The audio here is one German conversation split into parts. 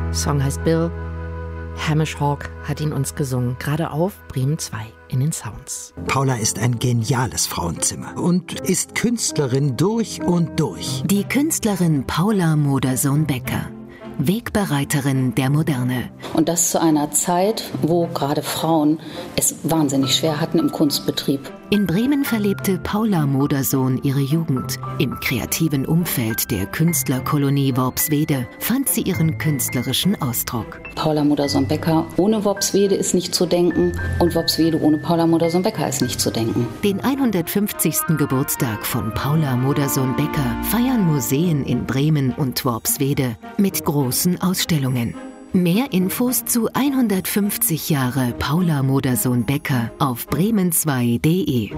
Song heißt Bill. Hamish Hawk hat ihn uns gesungen, gerade auf Bremen 2 in den Sounds. Paula ist ein geniales Frauenzimmer und ist Künstlerin durch und durch. Die Künstlerin Paula Modersohn-Becker, Wegbereiterin der Moderne. Und das zu einer Zeit, wo gerade Frauen es wahnsinnig schwer hatten im Kunstbetrieb. In Bremen verlebte Paula Modersohn ihre Jugend. Im kreativen Umfeld der Künstlerkolonie Worpswede fand sie ihren künstlerischen Ausdruck. Paula Modersohn-Becker ohne Worpswede ist nicht zu denken und Worpswede ohne Paula Modersohn-Becker ist nicht zu denken. Den 150. Geburtstag von Paula Modersohn-Becker feiern Museen in Bremen und Worpswede mit großen Ausstellungen. Mehr Infos zu 150 Jahre Paula Modersohn-Becker auf bremen2.de.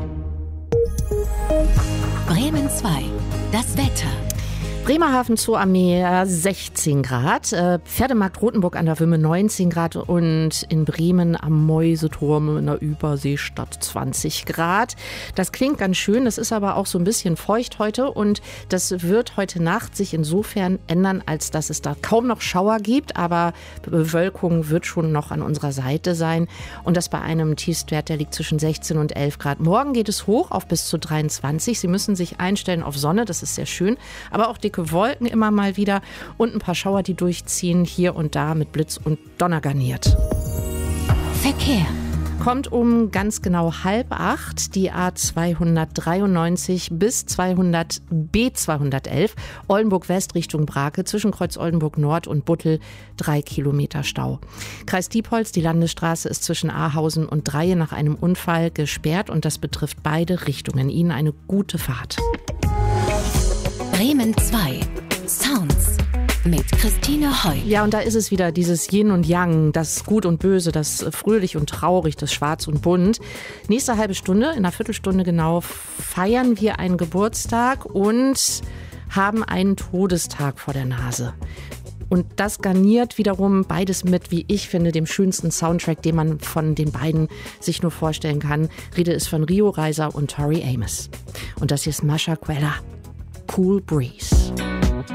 Bremen 2, das Wetter. Bremerhaven Zoo am Meer 16 Grad, Pferdemarkt Rothenburg an der Wümme 19 Grad und in Bremen am Mäuseturm in der Überseestadt 20 Grad. Das klingt ganz schön, das ist aber auch so ein bisschen feucht heute und das wird heute Nacht sich insofern ändern, als dass es da kaum noch Schauer gibt, aber Bewölkung wird schon noch an unserer Seite sein und das bei einem Tiefstwert, der liegt zwischen 16 und 11 Grad. Morgen geht es hoch auf bis zu 23. Sie müssen sich einstellen auf Sonne, das ist sehr schön, aber auch dicke Wolken immer mal wieder und ein paar Schauer, die durchziehen, hier und da mit Blitz und Donner garniert. Verkehr. Kommt um ganz genau 7:30 die A293 bis 200 B211 Oldenburg West Richtung Brake zwischen Kreuz Oldenburg Nord und Buttel 3 Kilometer Stau. Kreis Diepholz, die Landesstraße ist zwischen Ahausen und Dreie nach einem Unfall gesperrt und das betrifft beide Richtungen. Ihnen eine gute Fahrt. Bremen 2, Sounds mit Christine Heu. Ja, und da ist es wieder, dieses Yin und Yang, das Gut und Böse, das Fröhlich und Traurig, das Schwarz und Bunt. Nächste halbe Stunde, in einer Viertelstunde genau, feiern wir einen Geburtstag und haben einen Todestag vor der Nase. Und das garniert wiederum beides mit, wie ich finde, dem schönsten Soundtrack, den man von den beiden sich nur vorstellen kann. Rede ist von Rio Reiser und Tori Amos. Und das hier ist Masha Quella. Cool Breeze.